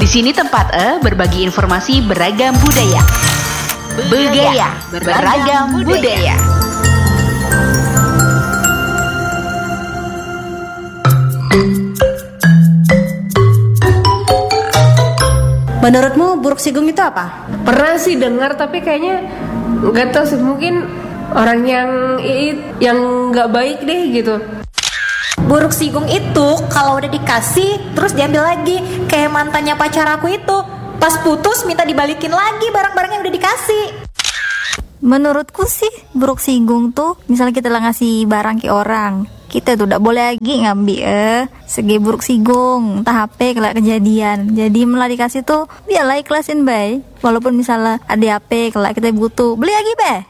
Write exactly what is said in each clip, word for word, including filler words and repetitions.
sini tempat E berbagi informasi beragam budaya. Begaya beragam budaya. Menurutmu buruk sigung itu apa? Pernah sih dengar, tapi kayaknya nggak tahu sih, mungkin orang yang yang nggak baik deh gitu. Buruk sigung itu kalau udah dikasih terus diambil lagi, kayak mantannya pacar aku itu, pas putus minta dibalikin lagi barang-barang yang udah dikasih. Menurutku sih buruk sigung tuh misalnya kita lah ngasih barang ke orang, kita tuh udah boleh lagi ngambil eh segi buruk sigung entah H P kalau kejadian. Jadi malah dikasih tuh biarlah ikhlasin bay, walaupun misalnya ada H P kalau kita butuh beli lagi bay.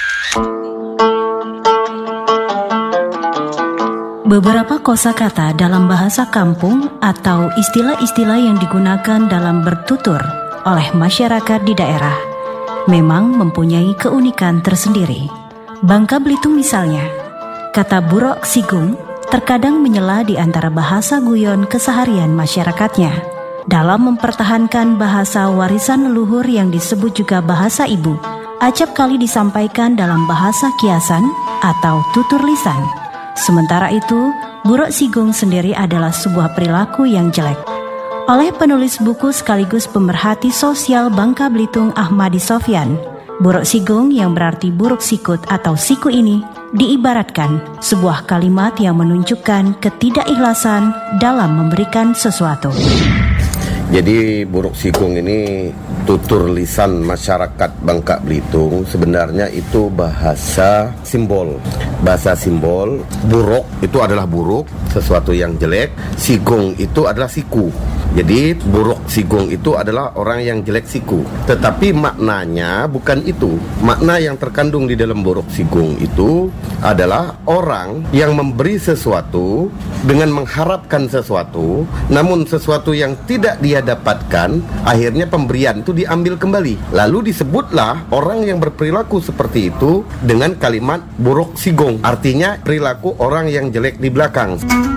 Beberapa kosakata dalam bahasa kampung atau istilah-istilah yang digunakan dalam bertutur oleh masyarakat di daerah memang mempunyai keunikan tersendiri. Bangka Belitung misalnya, kata buruk sigung terkadang menyela di antara bahasa guyon keseharian masyarakatnya. Dalam mempertahankan bahasa warisan leluhur yang disebut juga bahasa ibu, acap kali disampaikan dalam bahasa kiasan atau tutur lisan. Sementara itu, buruk sigung sendiri adalah sebuah perilaku yang jelek. Oleh penulis buku sekaligus pemerhati sosial Bangka Belitung Ahmadi Sofyan, buruk sigung yang berarti buruk sikut atau siku ini diibaratkan sebuah kalimat yang menunjukkan ketidakikhlasan dalam memberikan sesuatu. Jadi buruk sigung ini tutur lisan masyarakat Bangka Belitung, sebenarnya itu bahasa simbol. Bahasa simbol, buruk itu adalah buruk, sesuatu yang jelek, sigung itu adalah siku. Jadi buruk sigung itu adalah orang yang jelek siku. Tetapi maknanya bukan itu. Makna yang terkandung di dalam buruk sigung itu adalah orang yang memberi sesuatu dengan mengharapkan sesuatu, namun sesuatu yang tidak dia dapatkan, akhirnya pemberian itu diambil kembali. Lalu disebutlah orang yang berperilaku seperti itu dengan kalimat buruk sigung. Artinya perilaku orang yang jelek di belakang.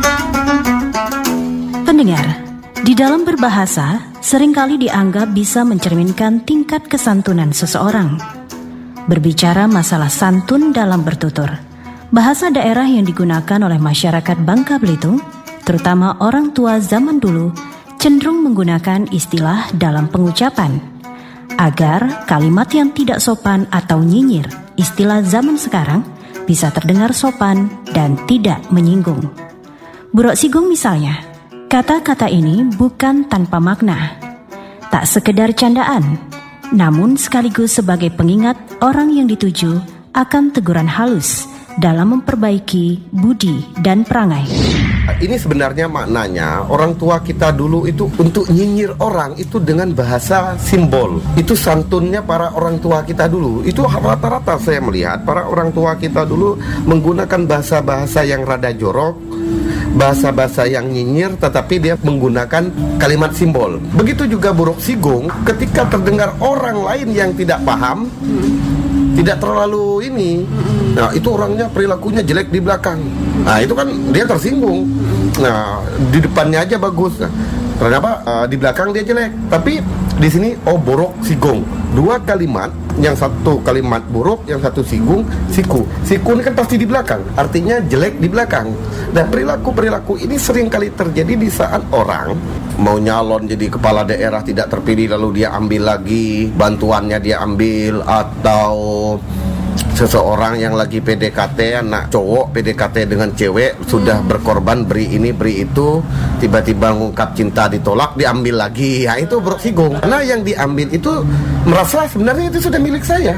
Pendengar, di dalam berbahasa, seringkali dianggap bisa mencerminkan tingkat kesantunan seseorang. Berbicara masalah santun dalam bertutur, bahasa daerah yang digunakan oleh masyarakat Bangka Belitung, terutama orang tua zaman dulu, cenderung menggunakan istilah dalam pengucapan, agar kalimat yang tidak sopan atau nyinyir, istilah zaman sekarang, bisa terdengar sopan dan tidak menyinggung. Buruk sigung misalnya, kata-kata ini bukan tanpa makna, tak sekedar candaan, namun sekaligus sebagai pengingat orang yang dituju akan teguran halus dalam memperbaiki budi dan perangai. Ini sebenarnya maknanya orang tua kita dulu itu untuk nyinyir orang itu dengan bahasa simbol. Itu santunnya para orang tua kita dulu. Itu rata-rata saya melihat para orang tua kita dulu menggunakan bahasa-bahasa yang rada jorok, bahasa-bahasa yang nyinyir, tetapi dia menggunakan kalimat simbol. Begitu juga buruk sigung, ketika terdengar orang lain yang tidak paham, tidak terlalu ini, nah itu orangnya perilakunya jelek di belakang. Nah itu kan dia tersinggung. Nah di depannya aja bagus. Nah, kenapa uh, di belakang dia jelek? Tapi di sini oh buruk sigung. Dua kalimat, yang satu kalimat buruk, yang satu sigung, siku. Siku ini kan pasti di belakang, artinya jelek di belakang. Nah perilaku-perilaku ini sering kali terjadi di saat orang mau nyalon jadi kepala daerah tidak terpilih, lalu dia ambil lagi bantuannya, dia ambil, atau seseorang yang lagi P D K T, anak cowok P D K T dengan cewek, sudah berkorban beri ini beri itu, tiba-tiba ngungkap cinta ditolak, diambil lagi. Ya itu buruk sigung. Karena yang diambil itu merasa sebenarnya itu sudah milik saya.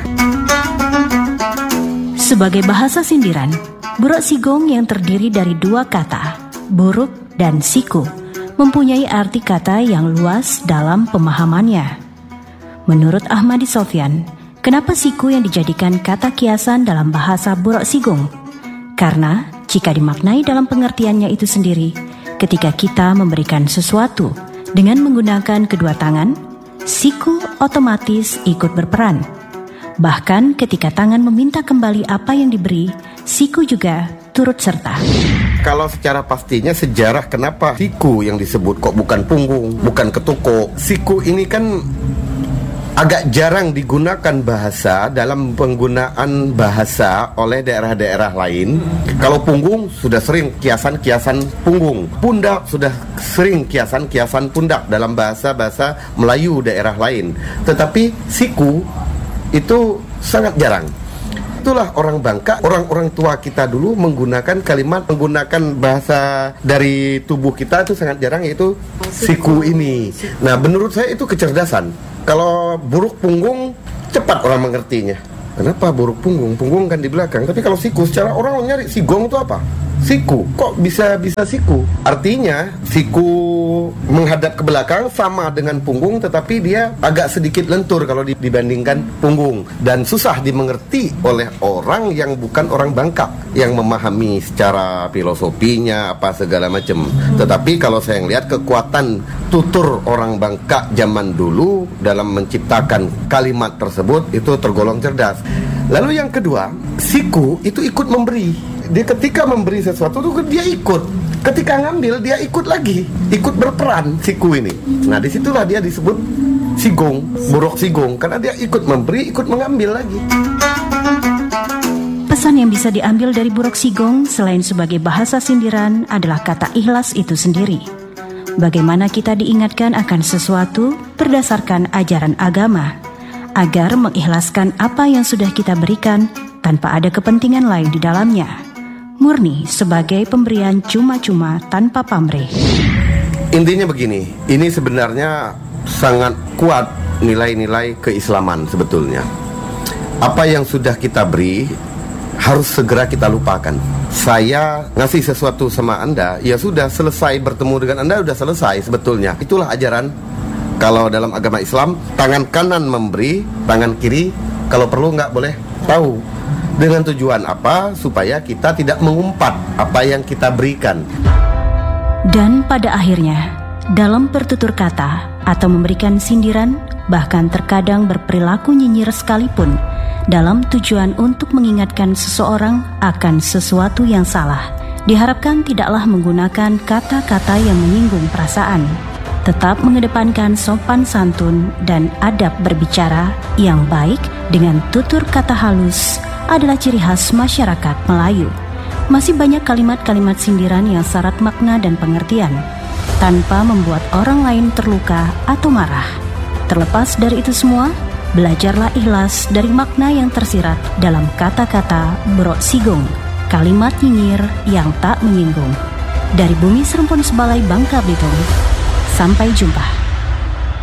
Sebagai bahasa sindiran, buruk sigung yang terdiri dari dua kata, buruk dan siku, mempunyai arti kata yang luas dalam pemahamannya. Menurut Ahmadi Sofyan, kenapa siku yang dijadikan kata kiasan dalam bahasa buruk sigung? Karena jika dimaknai dalam pengertiannya itu sendiri, ketika kita memberikan sesuatu dengan menggunakan kedua tangan, siku otomatis ikut berperan. Bahkan ketika tangan meminta kembali apa yang diberi, siku juga turut serta. kalau secara pastinya sejarah kenapa siku yang disebut kok bukan punggung, bukan ketuko. Siku ini kan agak jarang digunakan bahasa dalam penggunaan bahasa oleh daerah-daerah lain. Kalau punggung sudah sering kiasan-kiasan punggung, pundak sudah sering kiasan-kiasan pundak dalam bahasa-bahasa Melayu daerah lain. Tetapi siku itu sangat jarang. Itulah orang Bangka, orang-orang tua kita dulu menggunakan kalimat, menggunakan bahasa dari tubuh kita itu sangat jarang, yaitu siku ini. Nah, menurut saya itu kecerdasan. Kalau buruk punggung, cepat orang mengertinya. Kenapa buruk punggung? Punggung kan di belakang. Tapi kalau siku, secara orang nyari sigong itu apa? Siku, kok bisa bisa siku? Artinya siku menghadap ke belakang sama dengan punggung, tetapi dia agak sedikit lentur kalau dibandingkan punggung, dan susah dimengerti oleh orang yang bukan orang Bangka, yang memahami secara filosofinya apa segala macam. Tetapi kalau saya ngelihat kekuatan tutur orang Bangka zaman dulu dalam menciptakan kalimat tersebut itu tergolong cerdas. Lalu yang kedua, siku itu ikut memberi. Dia ketika memberi sesuatu tuh dia ikut. Ketika ngambil dia ikut lagi, ikut berperan siku ini. Nah, disitulah dia disebut sigong, buruk sigong, karena dia ikut memberi, ikut mengambil lagi. Pesan yang bisa diambil dari buruk sigong selain sebagai bahasa sindiran adalah kata ikhlas itu sendiri. Bagaimana kita diingatkan akan sesuatu berdasarkan ajaran agama, agar mengikhlaskan apa yang sudah kita berikan tanpa ada kepentingan lain di dalamnya. Murni sebagai pemberian cuma-cuma tanpa pamrih. Intinya begini, ini sebenarnya sangat kuat nilai-nilai keislaman sebetulnya. Apa yang sudah kita beri harus segera kita lupakan. Saya ngasih sesuatu sama Anda, ya sudah selesai, bertemu dengan Anda sudah selesai sebetulnya. Itulah ajaran kalau dalam agama Islam, tangan kanan memberi, tangan kiri kalau perlu nggak boleh tahu. Dengan tujuan apa? Supaya kita tidak mengumpat apa yang kita berikan. Dan pada akhirnya, dalam bertutur kata atau memberikan sindiran, bahkan terkadang berperilaku nyinyir sekalipun, dalam tujuan untuk mengingatkan seseorang akan sesuatu yang salah, diharapkan tidaklah menggunakan kata-kata yang menyinggung perasaan. Tetap mengedepankan sopan santun dan adab berbicara yang baik dengan tutur kata halus adalah ciri khas masyarakat Melayu. Masih banyak kalimat-kalimat sindiran yang syarat makna dan pengertian, tanpa membuat orang lain terluka atau marah. Terlepas dari itu semua, belajarlah ikhlas dari makna yang tersirat dalam kata-kata Brok Sigong, kalimat nyinyir yang tak menyinggung. Dari Bumi Serempun Sebalai Bangka Belitung, sampai jumpa.